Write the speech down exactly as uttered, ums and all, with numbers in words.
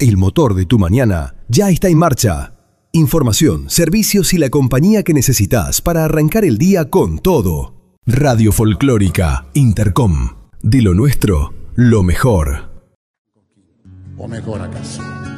El motor de tu mañana ya está en marcha. Información, servicios y la compañía que necesitas para arrancar el día con todo. Radio Folclórica Intercom. De lo nuestro, lo mejor. O mejor acaso.